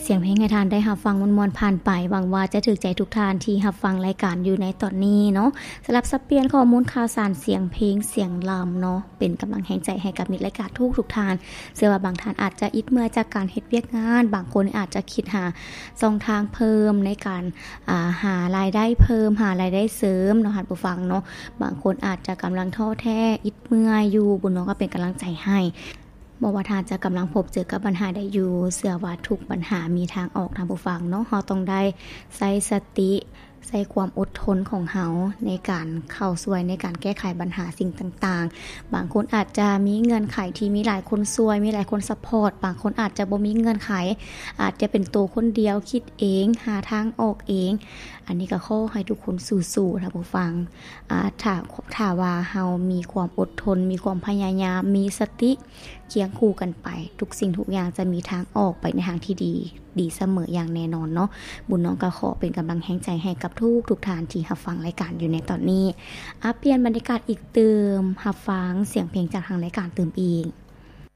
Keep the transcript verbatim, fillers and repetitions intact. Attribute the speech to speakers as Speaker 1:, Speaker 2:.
Speaker 1: เสียงเพลงให้ทานได้รับฟังมวลๆผ่านไปหวังว่าจะถูกใจทุกท่านที่รับฟังรายการอยู่ในตอนนี้เนาะสำหรับสับเปลี่ยนข้อมูลข่าวสารเสียงเพลงเสียงลำเนาะเป็นกำลังแห่งใจให้กับมิตรรายการทุกทุกท่านเชื่อว่าบางท่านอาจจะอิดเมื่อจากการเฮ็ดเวียกงานบางคนอาจจะคิดหาช่องทางเพิ่มในการอ่าหารายได้เพิ่มหารายได้เสริมเนาะท่านผู้ฟังเนาะบางคนอาจจะกำลังท้อแท้อิดเมื่อยอยู่บุญน้องก็เป็นกำลังใจให้บ่ว่าท่านจะกำลังพบเจอกับปัญหาใดอยู่เชื่อว่าทุกปัญหามีทางออกท่านผู้ฟังเนาะเราต้องได้ใช้สติใช้ความอดทนของเฮาในการเข้าช่วยในการแก้ไขปัญหาสิ่งต่างๆบางคนอาจจะมีเงื่อนไขที่มีหลายคนช่วยมีหลายคนซัพพอร์ตบางคนอาจจะบ่มีเงื่อนไขอาจจะเป็นตัวคนเดียวคิดเองหาทางออกเองอันนี้ก็ขอให้ทุกคนสู้ๆท่านผู้ฟังอ่าถ้าถ้าว่าเฮามีความอดทนมีความพยายามมีสติเคียงคู่กันไปทุกสิ่งทุกอย่างจะมีทางออกไปในทางที่ดีดีเสมออย่างแน่นอนเนาะบุญน้องก็ขอเป็นกำลังแห่งใจให้กับทุกทุกท่านที่รับฟังรายการอยู่ในตอนนี้อ่ะเปลี่ยนบรรยากาศอีกเติมรับฟังเสียงเพลงจากทางรายการเติมอีก